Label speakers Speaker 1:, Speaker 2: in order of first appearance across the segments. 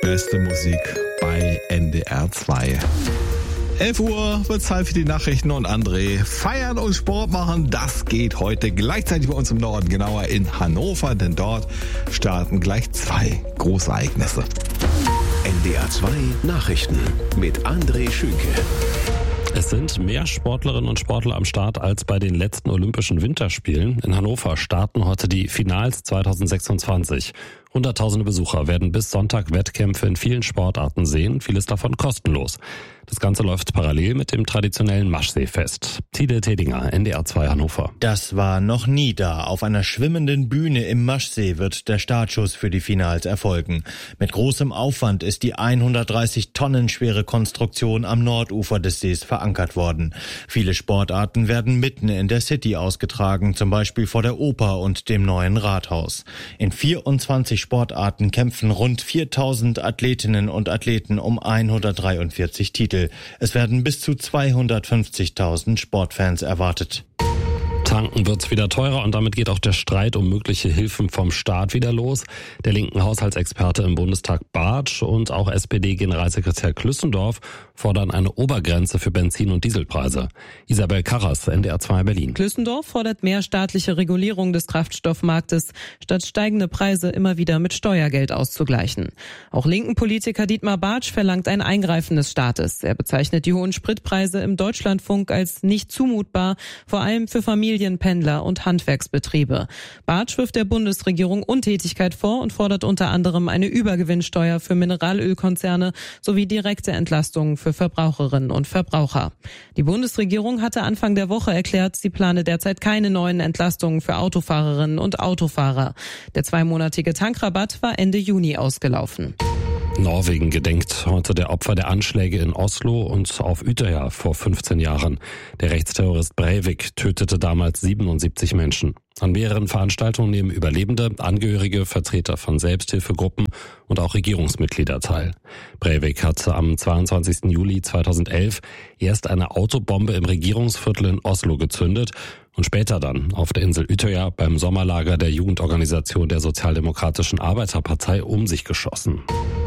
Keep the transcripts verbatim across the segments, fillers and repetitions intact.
Speaker 1: Beste Musik bei N D R zwei. elf Uhr wird Zeit für die Nachrichten und André. Feiern und Sport machen, das geht heute gleichzeitig bei uns im Norden, genauer in Hannover, denn dort starten gleich zwei Großereignisse.
Speaker 2: N D R zwei Nachrichten mit André Schünke.
Speaker 3: Es sind mehr Sportlerinnen und Sportler am Start als bei den letzten Olympischen Winterspielen. In Hannover starten heute die Finals zwanzig sechsundzwanzig. Hunderttausende Besucher werden bis Sonntag Wettkämpfe in vielen Sportarten sehen, vieles davon kostenlos. Das Ganze läuft parallel mit dem traditionellen Maschseefest. Tide Tedinger, N D R zwei Hannover.
Speaker 4: Das war noch nie da. Auf einer schwimmenden Bühne im Maschsee wird der Startschuss für die Finals erfolgen. Mit großem Aufwand ist die hundertdreißig Tonnen schwere Konstruktion am Nordufer des Sees verankert worden. Viele Sportarten werden mitten in der City ausgetragen, zum Beispiel vor der Oper und dem neuen Rathaus. In vierundzwanzig Sportarten kämpfen rund viertausend Athletinnen und Athleten um hundertdreiundvierzig Titel. Es werden bis zu zweihundertfünfzigtausend Sportfans erwartet.
Speaker 3: Tanken wird's wieder teurer und damit geht auch der Streit um mögliche Hilfen vom Staat wieder los. Der linken Haushaltsexperte im Bundestag Bartsch und auch S P D-Generalsekretär Klüssendorf fordern eine Obergrenze für Benzin- und Dieselpreise. Isabel Karras, N D R zwei Berlin.
Speaker 5: Klüssendorf fordert mehr staatliche Regulierung des Kraftstoffmarktes, statt steigende Preise immer wieder mit Steuergeld auszugleichen. Auch linken Politiker Dietmar Bartsch verlangt ein Eingreifen des Staates. Er bezeichnet die hohen Spritpreise im Deutschlandfunk als nicht zumutbar, vor allem für Familien, Pendler und Handwerksbetriebe. Bartsch wirft der Bundesregierung Untätigkeit vor und fordert unter anderem eine Übergewinnsteuer für Mineralölkonzerne sowie direkte Entlastungen für Verbraucherinnen und Verbraucher. Die Bundesregierung hatte Anfang der Woche erklärt, sie plane derzeit keine neuen Entlastungen für Autofahrerinnen und Autofahrer. Der zweimonatige Tankrabatt war Ende Juni ausgelaufen.
Speaker 3: Norwegen gedenkt heute der Opfer der Anschläge in Oslo und auf Utøya vor fünfzehn Jahren. Der Rechtsterrorist Breivik tötete damals siebenundsiebzig Menschen. An mehreren Veranstaltungen nehmen Überlebende, Angehörige, Vertreter von Selbsthilfegruppen und auch Regierungsmitglieder teil. Breivik hatte am zweiundzwanzigsten Juli zweitausendelf erst eine Autobombe im Regierungsviertel in Oslo gezündet und später dann auf der Insel Utøya beim Sommerlager der Jugendorganisation der Sozialdemokratischen Arbeiterpartei um sich geschossen.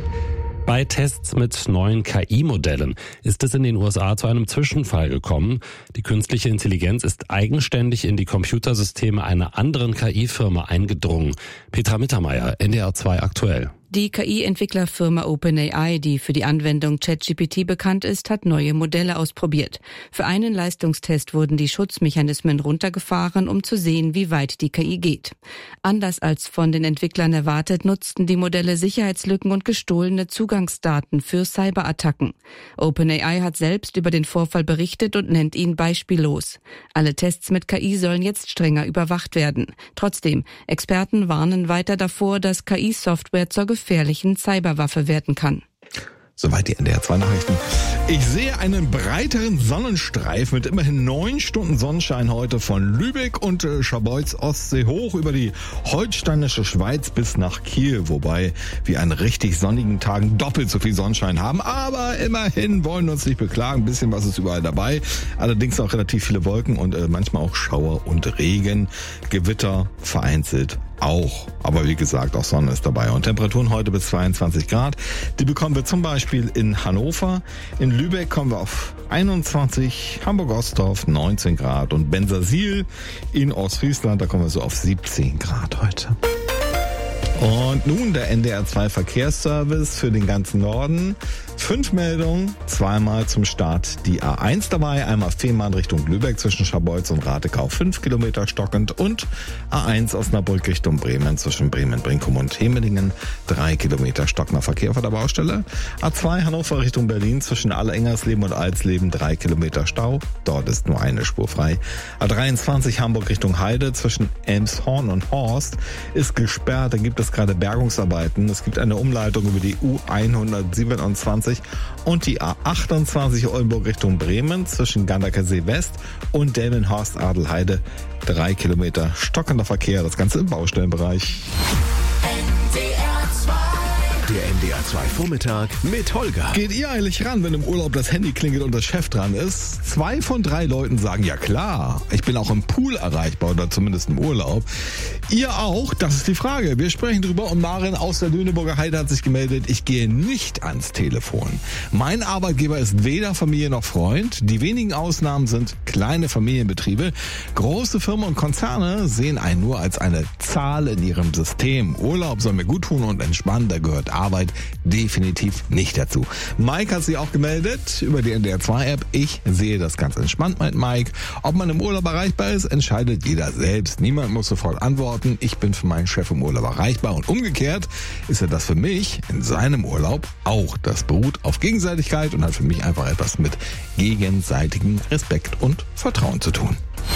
Speaker 3: Bei Tests mit neuen K I-Modellen ist es in den U S A zu einem Zwischenfall gekommen. Die künstliche Intelligenz ist eigenständig in die Computersysteme einer anderen K I-Firma eingedrungen. Petra Mittermeier, N D R zwei aktuell.
Speaker 6: Die K I-Entwicklerfirma OpenAI, die für die Anwendung ChatGPT bekannt ist, hat neue Modelle ausprobiert. Für einen Leistungstest wurden die Schutzmechanismen runtergefahren, um zu sehen, wie weit die K I geht. Anders als von den Entwicklern erwartet, nutzten die Modelle Sicherheitslücken und gestohlene Zugangsdaten für Cyberattacken. OpenAI hat selbst über den Vorfall berichtet und nennt ihn beispiellos. Alle Tests mit K I sollen jetzt strenger überwacht werden. Trotzdem, Experten warnen weiter davor, dass K I-Software zur gefährlichen Cyberwaffe werden kann.
Speaker 1: Soweit die N D R zwei Nachrichten. Ich sehe einen breiteren Sonnenstreifen mit immerhin neun Stunden Sonnenschein heute von Lübeck und äh, Scharbeutz Ostsee hoch über die holsteinische Schweiz bis nach Kiel, wobei wir an richtig sonnigen Tagen doppelt so viel Sonnenschein haben, aber immerhin wollen wir uns nicht beklagen, ein bisschen was ist überall dabei, allerdings auch relativ viele Wolken und äh, manchmal auch Schauer und Regen, Gewitter vereinzelt auch, aber wie gesagt, auch Sonne ist dabei und Temperaturen heute bis zweiundzwanzig Grad, die bekommen wir zum Beispiel in Hannover, in Lübeck kommen wir auf einundzwanzig, Hamburg-Ostdorf neunzehn Grad und Bensersiel in Ostfriesland, da kommen wir so auf siebzehn Grad heute. Und nun der N D R zwei Verkehrsservice für den ganzen Norden. Fünf Meldungen, zweimal zum Start die A eins dabei, einmal Fehmarn Richtung Lübeck zwischen Scharbeutz und Ratekau, fünf Kilometer stockend und A eins Osnabrück Richtung Bremen zwischen Bremen-Brinkum und Hemelingen, drei Kilometer stockender Verkehr vor der Baustelle. A zwei Hannover Richtung Berlin zwischen Alle-Engersleben und Alsleben, drei Kilometer Stau, dort ist nur eine Spur frei. A dreiundzwanzig Hamburg Richtung Heide zwischen Elmshorn und Horst ist gesperrt, da gibt es gerade Bergungsarbeiten. Es gibt eine Umleitung über die U hundertsiebenundzwanzig und die A achtundzwanzig Oldenburg Richtung Bremen zwischen Ganderkesee West und Delmenhorst-Adelheide. Drei Kilometer stockender Verkehr, das Ganze im Baustellenbereich.
Speaker 2: D Der N D R zwei Vormittag mit Holger.
Speaker 1: Geht ihr eigentlich ran, wenn im Urlaub das Handy klingelt und das Chef dran ist? Zwei von drei Leuten sagen, ja klar, ich bin auch im Pool erreichbar oder zumindest im Urlaub. Ihr auch? Das ist die Frage. Wir sprechen drüber und Maren aus der Lüneburger Heide hat sich gemeldet, ich gehe nicht ans Telefon. Mein Arbeitgeber ist weder Familie noch Freund. Die wenigen Ausnahmen sind kleine Familienbetriebe. Große Firmen und Konzerne sehen einen nur als eine Zahl in ihrem System. Urlaub soll mir gut tun und entspannen, da gehört Arbeit definitiv nicht dazu. Mike hat sich auch gemeldet über die N D R zwei App. Ich sehe das ganz entspannt, meint Mike. Ob man im Urlaub erreichbar ist, entscheidet jeder selbst. Niemand muss sofort antworten. Ich bin für meinen Chef im Urlaub erreichbar und umgekehrt ist er das für mich in seinem Urlaub auch. Das beruht auf Gegenseitigkeit und hat für mich einfach etwas mit gegenseitigem Respekt und Vertrauen zu tun.